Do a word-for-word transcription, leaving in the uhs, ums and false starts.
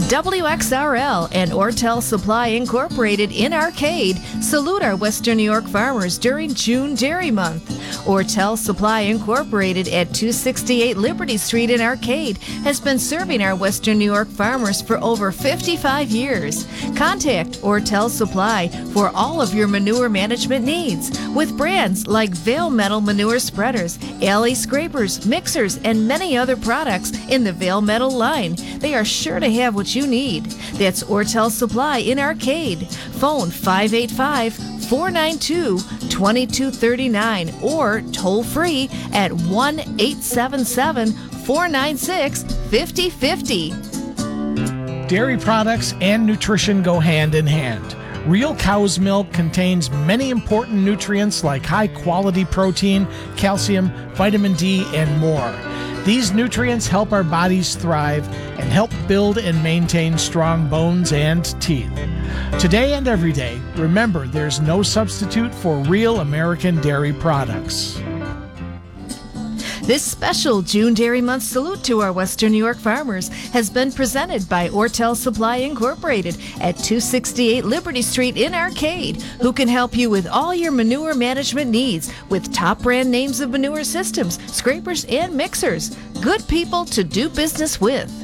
W X R L and Ortel Supply Incorporated in Arcade salute our Western New York farmers during June Dairy Month. Ortel Supply Incorporated at two sixty-eight Liberty Street in Arcade has been serving our Western New York farmers for over fifty-five years. Contact Ortel Supply for all of your manure management needs with brands like Vale Metal Manure Spreaders, Alley Scrapers, Mixers, and many other products in the Vale Metal line. They are sure to have what you need. That's Ortel Supply in Arcade. Phone five eight five, four nine two, two two three nine or toll free at one eight seven seven, four nine six, five zero five zero. Dairy products and nutrition go hand in hand. Real cow's milk contains many important nutrients like high-quality protein, calcium, vitamin D, and more. These nutrients help our bodies thrive and help build and maintain strong bones and teeth. Today and every day, remember there's no substitute for real American dairy products. This special June Dairy Month salute to our Western New York farmers has been presented by Ortel Supply Incorporated at two sixty-eight Liberty Street in Arcade, who can help you with all your manure management needs with top brand names of manure systems, scrapers, and mixers. Good people to do business with.